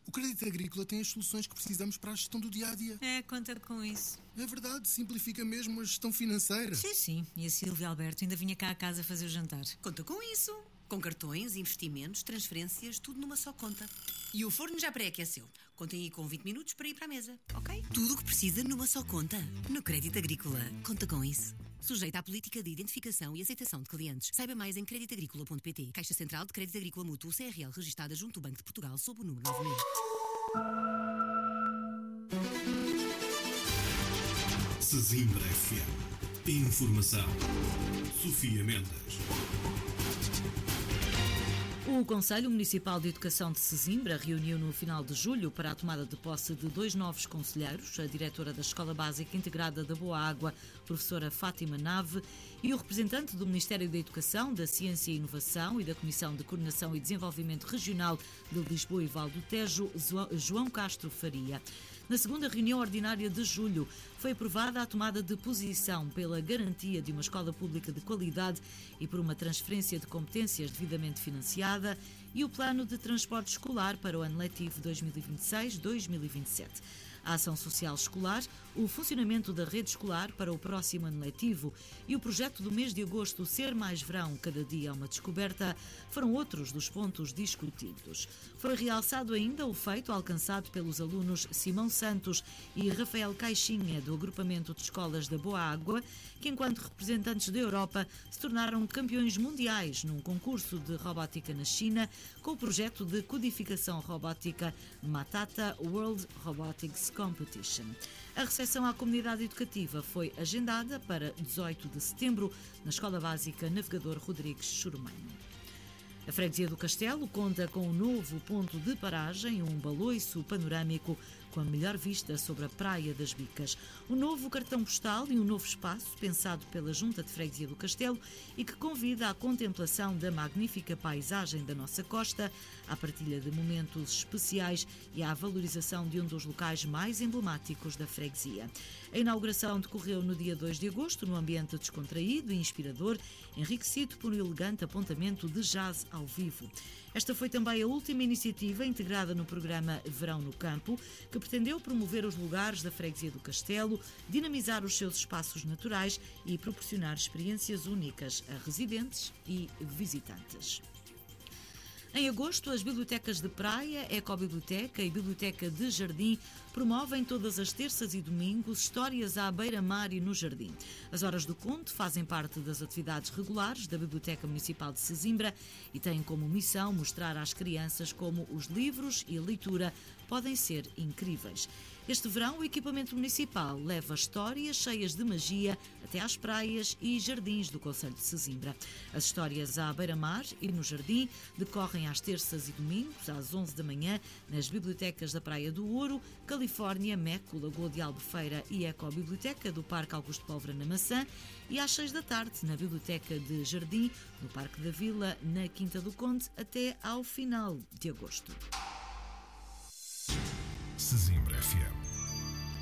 O Crédito Agrícola tem as soluções que precisamos para a gestão do dia-a-dia. É, conta com isso. É verdade, simplifica mesmo a gestão financeira. Sim. E a Silvia Alberto ainda vinha cá a casa fazer o jantar. Conta com isso. Com cartões, investimentos, transferências, tudo numa só conta. E o forno já pré-aqueceu. Contem aí com 20 minutos para ir para a mesa, ok? Tudo o que precisa numa só conta. No Crédito Agrícola. Conta com isso. Sujeito à política de identificação e aceitação de clientes. Saiba mais em creditagricola.pt. Caixa Central de Crédito Agrícola Mútuo CRL registada junto ao Banco de Portugal sob o número 9000. Sesimbra FM. Informação. Sofia Mendes. O Conselho Municipal de Educação de Sesimbra reuniu no final de julho para a tomada de posse de 2 novos conselheiros, a diretora da Escola Básica Integrada da Boa Água, professora Fátima Nave, e o representante do Ministério da Educação, da Ciência e Inovação e da Comissão de Coordenação e Desenvolvimento Regional de Lisboa e Val do Tejo, João Castro Faria. Na segunda reunião ordinária de julho, foi aprovada a tomada de posição pela garantia de uma escola pública de qualidade e por uma transferência de competências devidamente financiada e o plano de transporte escolar para o ano letivo 2026-2027. A ação social escolar, o funcionamento da rede escolar para o próximo ano letivo e o projeto do mês de agosto Ser Mais Verão, cada dia uma descoberta, foram outros dos pontos discutidos. Foi realçado ainda o feito alcançado pelos alunos Simão Santos e Rafael Caixinha, do agrupamento de escolas da Boa Água, que enquanto representantes da Europa se tornaram campeões mundiais num concurso de robótica na China com o projeto de codificação robótica Matata World Robotics Competition. A recepção à comunidade educativa foi agendada para 18 de setembro na Escola Básica Navegador Rodrigues Chormanho. A Freguesia do Castelo conta com um novo ponto de paragem, um baloiço panorâmico com a melhor vista sobre a Praia das Bicas. Um novo cartão postal e um novo espaço pensado pela Junta de Freguesia do Castelo e que convida à contemplação da magnífica paisagem da nossa costa, à partilha de momentos especiais e à valorização de um dos locais mais emblemáticos da freguesia. A inauguração decorreu no dia 2 de agosto, num ambiente descontraído e inspirador, enriquecido por um elegante apontamento de jazz ao vivo. Esta foi também a última iniciativa integrada no programa Verão no Campo, que pretendeu promover os lugares da Freguesia do Castelo, dinamizar os seus espaços naturais e proporcionar experiências únicas a residentes e visitantes. Em agosto, as bibliotecas de praia, Ecobiblioteca e Biblioteca de Jardim promovem todas as terças e domingos histórias à beira-mar e no jardim. As Horas do Conto fazem parte das atividades regulares da Biblioteca Municipal de Sesimbra e têm como missão mostrar às crianças como os livros e a leitura podem ser incríveis. Este verão, o equipamento municipal leva histórias cheias de magia até às praias e jardins do concelho de Sesimbra. As histórias à beira-mar e no jardim decorrem às terças e domingos, às 11 da manhã, nas bibliotecas da Praia do Ouro, Califórnia, Meco, Lagoa de Albufeira e Ecobiblioteca do Parque Augusto Pólvora na Maçã e às 6 da tarde na Biblioteca de Jardim, no Parque da Vila, na Quinta do Conde, até ao final de agosto. Sesimbra FM.